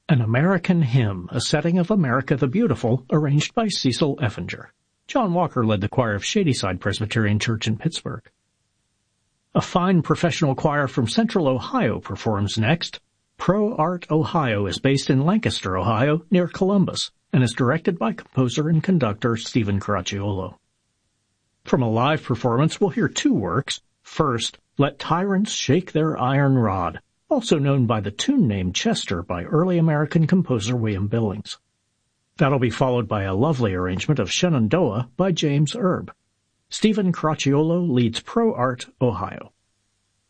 An American Hymn, a setting of America the Beautiful, arranged by Cecil Effinger. John Walker led the choir of Shadyside Presbyterian Church in Pittsburgh. A fine professional choir from Central Ohio performs next. Pro Art Ohio is based in Lancaster, Ohio, near Columbus, and is directed by composer and conductor Stephen Caracciolo. From a live performance, we'll hear two works. First, Let Tyrants Shake Their Iron Rod, also known by the tune name Chester by early American composer William Billings. That'll be followed by a lovely arrangement of Shenandoah by James Erb. Stephen Caracciolo leads Pro Art Ohio.